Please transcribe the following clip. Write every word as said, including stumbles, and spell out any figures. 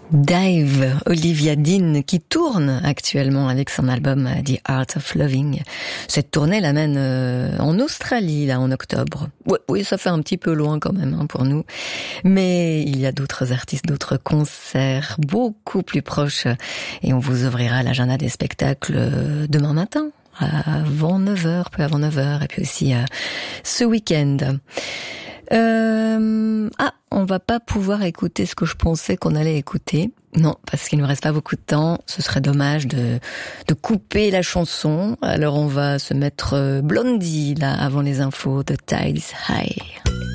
Dive, Olivia Dean, qui tourne actuellement avec son album The Art of Loving. Cette tournée l'amène euh, en Australie, là, en octobre. Oui, oui, ça fait un petit peu loin quand même hein, pour nous. Mais il y a d'autres artistes, d'autres concerts beaucoup plus proches. Et on vous ouvrira l'agenda des spectacles demain matin, avant neuf heures, peu avant neuf heures, et puis aussi euh, ce week-end. Euh, ah, on va pas pouvoir écouter ce que je pensais qu'on allait écouter. Non, parce qu'il ne me reste pas beaucoup de temps. Ce serait dommage de, de couper la chanson. Alors on va se mettre Blondie, là, avant les infos de Tides High.